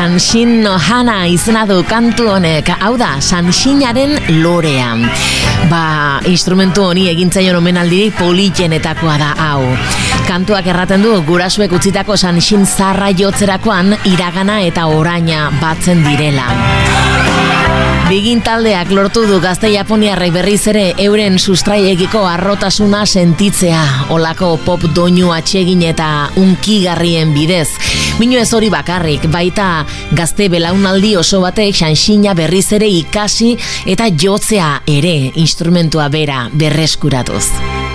Sanshin no Hana izena du kantu honek, hau da, Sanshinaren lorea. Instrumentu honi egintzaion omenaldirik politenetakoa da hau. Kantuak erraten du gurasuek utzitako Sanshin zarra jotzerakoan iragana eta oraina batzen direla. Bigin taldeak lortu du gazte japoniarrek berriz ere euren sustraiekiko harrotasuna sentitzea, olako pop doinu atsegin eta unkigarrien bidez. Bino ez hori bakarrik, baita gazte belaunaldi oso batek Sanshina berriz ere ikasi eta jotzea ere instrumentua bera berreskuratuz.